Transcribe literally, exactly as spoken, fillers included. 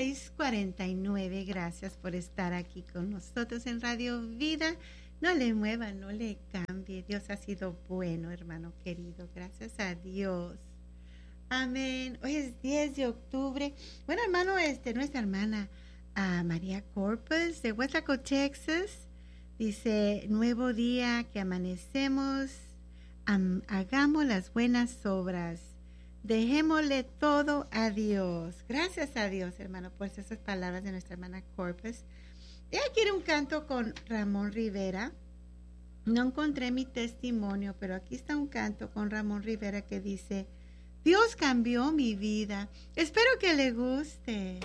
seis cuarenta y nueve. Gracias por estar aquí con nosotros en Radio Vida. No le mueva, no le cambie. Dios ha sido bueno, hermano querido. Gracias a Dios. Amén. Hoy es diez de octubre. Bueno, hermano, este, nuestra hermana uh, María Corpus de Huetlaco, Texas, dice: nuevo día que amanecemos, am, hagamos las buenas obras. Dejémosle todo a Dios. Gracias a Dios, hermano, por esas palabras de nuestra hermana Corpus. Ella quiere un canto con Ramón Rivera. No encontré mi testimonio, pero aquí está un canto con Ramón Rivera que dice: Dios cambió mi vida. Espero que le guste.